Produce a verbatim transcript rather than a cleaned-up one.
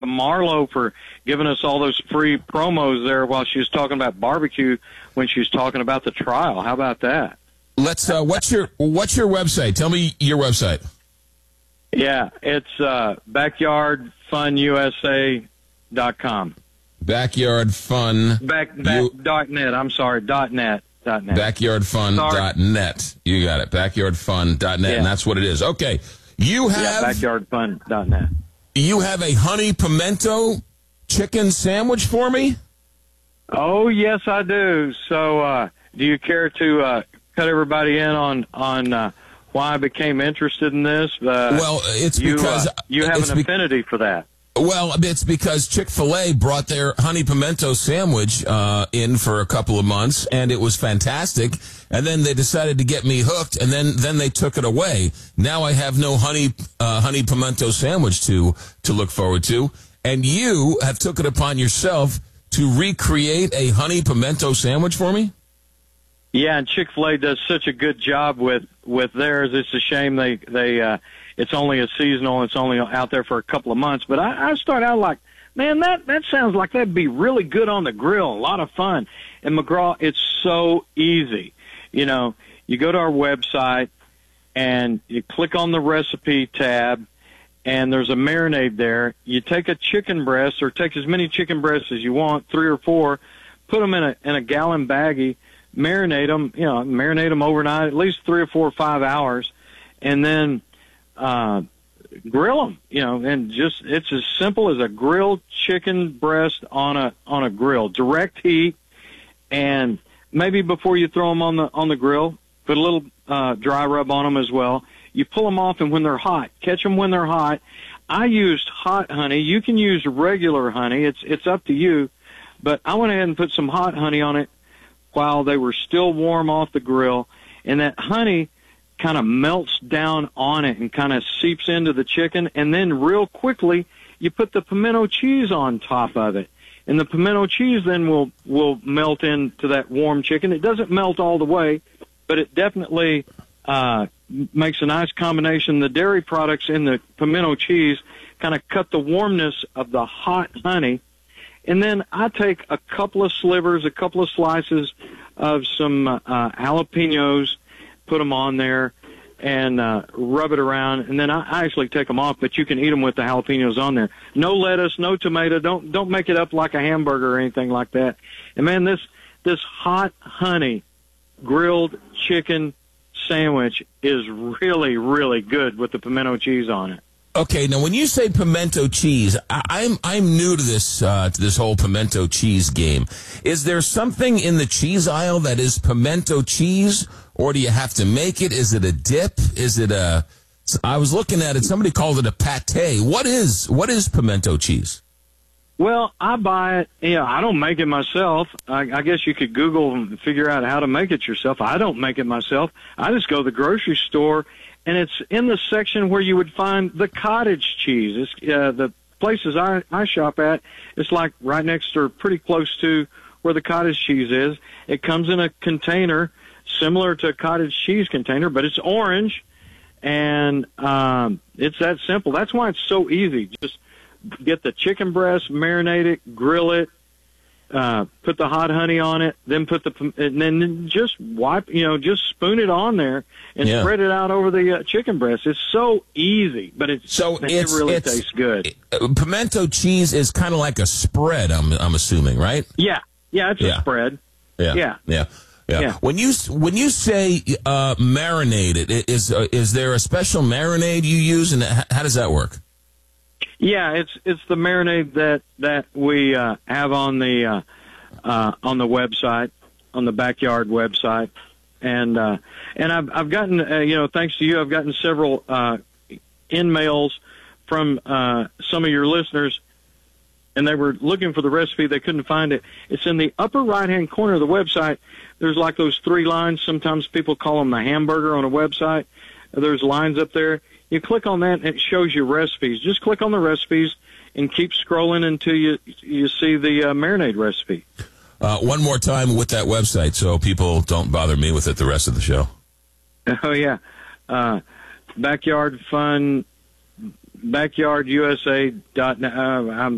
Marlo for giving us all those free promos there while she was talking about barbecue when she was talking about the trial. How about that? Let's. Uh, what's your What's your website? Tell me your website. Yeah, it's uh, backyard fun u s a dot com. Backyard Fun. Back, back, you, dot net. I'm sorry, dot net. Dot net. backyard fun dot net. You got it. backyard fun dot net, yeah. and that's what it is. Okay. You have yeah, backyard fun dot net. You have a honey pimento chicken sandwich for me? Oh, yes, I do. So, uh, do you care to uh, cut everybody in on on uh, why I became interested in this? Uh, well, it's you, because uh, you have an be- affinity for that. Well, it's because Chick-fil-A brought their honey pimento sandwich uh, in for a couple of months, and it was fantastic. And then they decided to get me hooked, and then, then they took it away. Now I have no honey uh, honey pimento sandwich to to look forward to. And you have took it upon yourself to recreate a honey pimento sandwich for me? Yeah, and Chick-fil-A does such a good job with, with theirs. It's a shame they they uh, it's only a seasonal. It's only out there for a couple of months. But I, I start out like, man, that that sounds like that'd be really good on the grill, a lot of fun. And McGraw, it's so easy. You know, you go to our website and you click on the recipe tab, and there's a marinade there. You take a chicken breast, or take as many chicken breasts as you want, three or four, put them in a in a gallon baggie. Marinate them, you know, marinate them overnight, at least three or four or five hours, and then uh, grill them, you know, and just, it's as simple as a grilled chicken breast on a on a grill, direct heat, and maybe before you throw them on the on the grill, put a little uh, dry rub on them as well. You pull them off, and when they're hot, catch them when they're hot. I used hot honey. You can use regular honey. It's it's up to you, but I went ahead and put some hot honey on it while they were still warm off the grill, and that honey kind of melts down on it and kind of seeps into the chicken, and then real quickly you put the pimento cheese on top of it, and the pimento cheese then will will melt into that warm chicken. It doesn't melt all the way, but it definitely uh, makes a nice combination. The dairy products in the pimento cheese kind of cut the warmness of the hot honey. And then I take a couple of slivers, a couple of slices of some uh, jalapenos, put them on there, and uh, rub it around. And then I, I actually take them off, but you can eat them with the jalapenos on there. No lettuce, no tomato. Don't don't make it up like a hamburger or anything like that. And man, this this hot honey grilled chicken sandwich is really, really good with the pimento cheese on it. Okay, now when you say pimento cheese, I, I'm I'm new to this uh, to this whole pimento cheese game. Is there something in the cheese aisle that is pimento cheese, or do you have to make it? Is it a dip? Is it a? I was looking at it. Somebody called it a pate. What is what is pimento cheese? Well, I buy it. Yeah, I don't make it myself. I, I guess you could Google and figure out how to make it yourself. I don't make it myself. I just go to the grocery store. And it's in the section where you would find the cottage cheese. It's, uh, the places I, I shop at, it's like right next or pretty close to where the cottage cheese is. It comes in a container similar to a cottage cheese container, but it's orange, and um, it's that simple. That's why it's so easy. Just get the chicken breast, marinate it, grill it, uh, put the hot honey on it, then put the, and then just wipe, you know, just spoon it on there and yeah. spread it out over the uh, chicken breast. It's so easy, but it's, so man, it's, it really it's, tastes good. Uh, pimento cheese is kind of like a spread, I'm, I'm assuming, right? Yeah. Yeah. It's yeah. a spread. Yeah. Yeah. Yeah. Yeah. yeah. When you, when you say, uh, marinate it, is, uh, is there a special marinade you use, and how, how does that work? Yeah, it's it's the marinade that that we uh, have on the uh, uh, on the website, on the Backyard website, and uh, and I've I've gotten uh, you know thanks to you I've gotten several uh, in mails from uh, some of your listeners, and they were looking for the recipe. They couldn't find it. It's in the upper right hand corner of the website. There's like those three lines. Sometimes people call them the hamburger on a website. There's lines up there. You click on that, and it shows you recipes. Just click on the recipes and keep scrolling until you you see the uh, marinade recipe. Uh, one more time with that website so people don't bother me with it the rest of the show. Oh, yeah. Uh, Backyard Fun, backyard u s a dot net. Uh, I'm